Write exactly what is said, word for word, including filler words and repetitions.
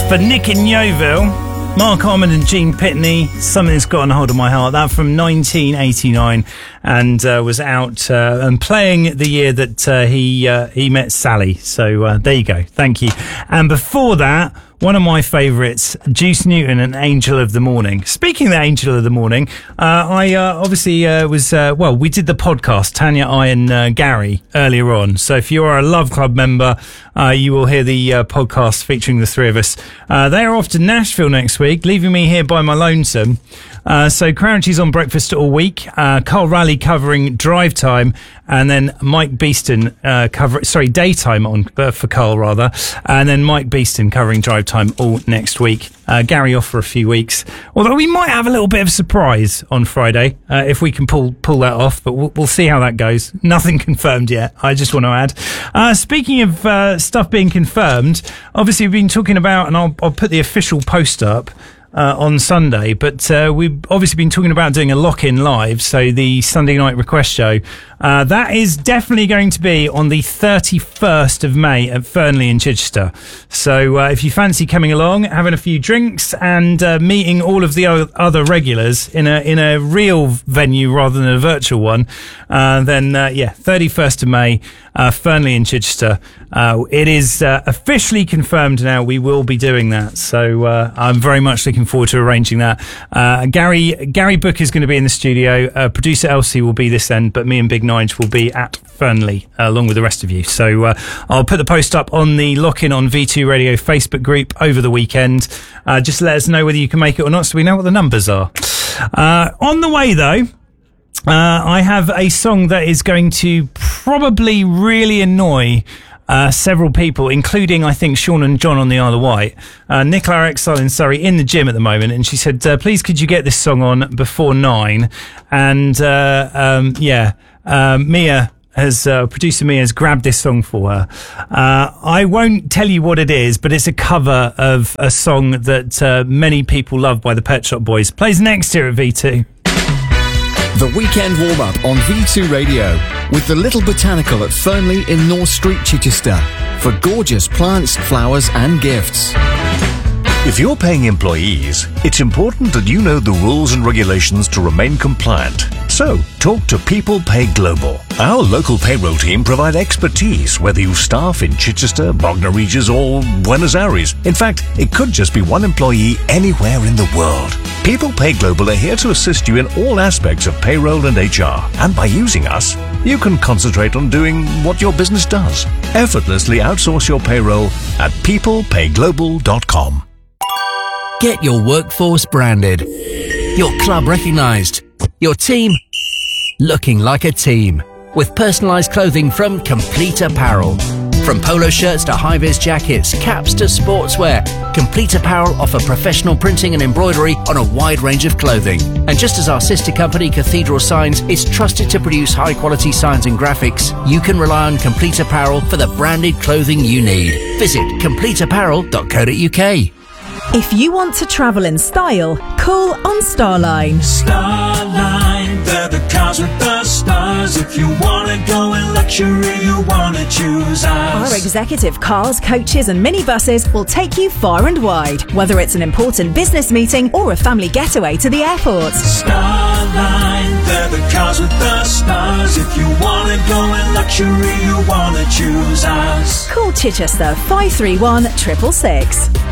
For Nick in Yeovil, Mark Armand and Gene Pitney, Something's Gotten Hold of My Heart. That from nineteen eighty-nine, and uh, was out uh, and playing the year that uh, he uh, he met Sally. So uh, there you go. Thank you. And before that, one of my favourites, Juice Newton and Angel of the Morning. Speaking of Angel of the Morning, uh, I uh, obviously uh, was, uh, well, we did the podcast, Tanya, I and uh, Gary, earlier on. So if you are a Love Club member, uh, you will hear the uh, podcast featuring the three of us. Uh, they are off to Nashville next week, leaving me here by my lonesome. Uh, so Crouchy's on breakfast all week, uh, Carl Raleigh covering drive time, and then Mike Beeston uh, cover sorry daytime on uh, for Carl rather, and then Mike Beeston covering drive time all next week. Uh, Gary off for a few weeks, although we might have a little bit of a surprise on Friday uh, if we can pull pull that off, but we'll, we'll see how that goes. Nothing confirmed yet, I just want to add. Uh, speaking of uh, stuff being confirmed, obviously we've been talking about, and I'll, I'll put the official post up Uh, on Sunday, but uh, we've obviously been talking about doing a lock-in live, so the Sunday night request show. Uh, that is definitely going to be on the thirty-first of May at Fernley in Chichester. So uh, if you fancy coming along, having a few drinks and uh, meeting all of the o- other regulars in a in a real venue rather than a virtual one, uh, then uh, yeah, thirty-first of May, uh, Fernley in Chichester. Uh, it is uh, officially confirmed now. We will be doing that, so uh, I'm very much looking forward to arranging that. Uh, Gary Gary Book is going to be in the studio. Uh, producer Elsie will be this end, but me and Big Nige will be at Fernley uh, along with the rest of you. So uh, I'll put the post up on the Lock-In on V two Radio Facebook group over the weekend. Uh, just let us know whether you can make it or not, so we know what the numbers are. Uh, on the way, though, uh, I have a song that is going to probably really annoy Uh, several people, including, I think, Sean and John on the Isle of Wight. Uh, Nicola Exile in Surrey in the gym at the moment, and she said, uh, please could you get this song on before nine? And, uh, um, yeah, uh, Mia has, uh, producer Mia has grabbed this song for her. Uh, I won't tell you what it is, but it's a cover of a song that uh, many people love by the Pet Shop Boys. Plays next here at V two. The weekend warm-up on V two Radio with the Little Botanical at Fernley in North Street, Chichester, for gorgeous plants, flowers and gifts. If you're paying employees, it's important that you know the rules and regulations to remain compliant. So, talk to People Pay Global. Our local payroll team provide expertise, whether you staff in Chichester, Bognor Regis or Buenos Aires. In fact, it could just be one employee anywhere in the world. People Pay Global are here to assist you in all aspects of payroll and H R. And by using us, you can concentrate on doing what your business does. Effortlessly outsource your payroll at people pay global dot com. Get your workforce branded, your club recognised, your team looking like a team with personalised clothing from Complete Apparel. From polo shirts to high-vis jackets, caps to sportswear, Complete Apparel offer professional printing and embroidery on a wide range of clothing. And just as our sister company Cathedral Signs is trusted to produce high-quality signs and graphics, you can rely on Complete Apparel for the branded clothing you need. Visit complete apparel dot co dot uk. If you want to travel in style, call on Starline. Starline, they're the cars with the stars. If you want to go in luxury, you want to choose us. Our executive cars, coaches and minibuses will take you far and wide, whether it's an important business meeting or a family getaway to the airport. Starline, they're the cars with the stars. If you want to go in luxury, you want to choose us. Call Chichester five three one, six six six.